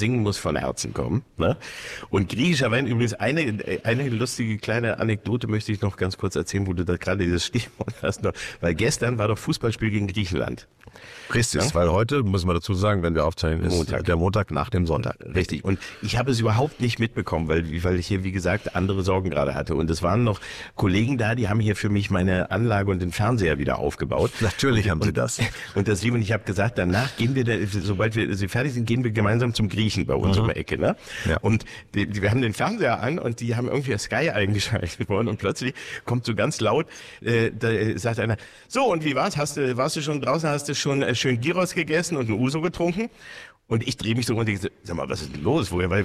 Singen muss von Herzen kommen. Ne? Und griechischer Wein, übrigens eine lustige kleine Anekdote möchte ich noch ganz kurz erzählen, wo du da gerade dieses Stichwort hast. Weil gestern war doch Fußballspiel gegen Griechenland. Richtig, ja? Weil heute, muss man dazu sagen, wenn wir aufzeichnen, ist der Montag nach dem Sonntag. Richtig. Und ich habe es überhaupt nicht mitbekommen, weil ich hier, wie gesagt, andere Sorgen gerade hatte. Und es waren noch Kollegen da, die haben hier für mich meine Anlage und den Fernseher wieder aufgebaut. Natürlich haben sie das. Und das Liebe, und ich habe gesagt, danach gehen wir, sobald sie fertig sind, gehen wir gemeinsam zum Griechen bei uns um die Ecke. Ne? Ja. Und wir haben den Fernseher an und die haben irgendwie Sky eingeschaltet worden und plötzlich kommt so ganz laut, da sagt einer, so und wie war's? Warst du schon draußen, hast du schon schön Gyros gegessen und ein Uso getrunken? Und ich drehe mich so und denke, sag mal, was ist denn los? Woher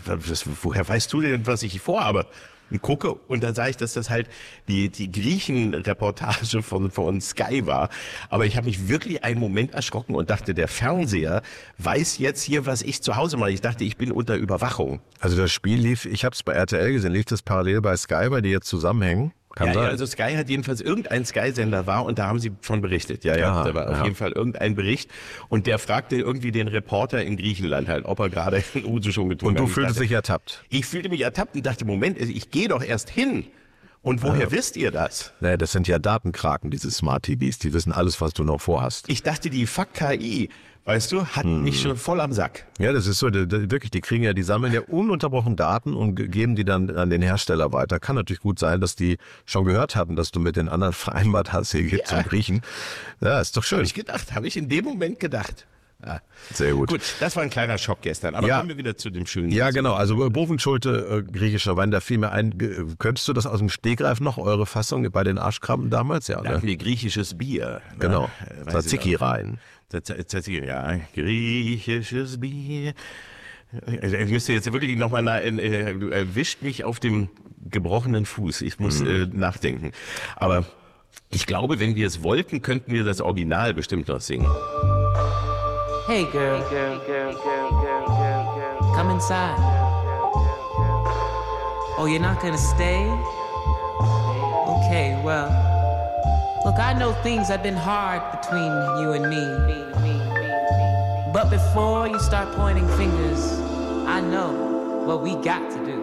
weißt du denn, was ich vorhabe? Und gucke und dann sah ich, dass das halt die Griechen-Reportage von Sky war. Aber ich habe mich wirklich einen Moment erschrocken und dachte, der Fernseher weiß jetzt hier, was ich zu Hause mache. Ich dachte, ich bin unter Überwachung. Also das Spiel lief, ich habe es bei RTL gesehen, lief das parallel bei Sky, bei die jetzt zusammenhängen? Ja, also Sky hat jedenfalls irgendein Sky-Sender war und da haben sie von berichtet. Ja, da war auf jeden Fall irgendein Bericht und der fragte irgendwie den Reporter in Griechenland halt, ob er gerade ein Uso schon getrunken hat. Und du fühltest dich ertappt? Ich fühlte mich ertappt und dachte, Moment, ich gehe doch erst hin. Und woher wisst ihr das? Naja, das sind ja Datenkraken, diese Smart TVs, die wissen alles, was du noch vorhast. Ich dachte, die Fuck KI, weißt du, hat mich schon voll am Sack. Ja, das ist so, wirklich, die sammeln ja ununterbrochen Daten und geben die dann an den Hersteller weiter. Kann natürlich gut sein, dass die schon gehört hatten, dass du mit den anderen vereinbart hast, hier geht's zum Griechen. Ja, ist doch schön. Habe ich in dem Moment gedacht. Ja, sehr gut. Gut, das war ein kleiner Schock gestern, aber kommen wir wieder zu dem schönen. Ja, genau, also Bovenschulte, griechischer Wein, da fiel mir ein, könntest du das aus dem Stegreif noch, eure Fassung bei den Arschkrabben damals? Ja, da hatten wir griechisches Bier. Genau, Tzatziki rein. Tzatziki, ja, griechisches Bier. Ich müsste jetzt wirklich nochmal, du erwischt mich auf dem gebrochenen Fuß, ich muss nachdenken. Aber ich glaube, wenn wir es wollten, könnten wir das Original bestimmt noch singen. Hey girl, come inside. Oh, you're not gonna stay? Okay, well, look, I know things have been hard between you and me. But before you start pointing fingers, I know what we got to do.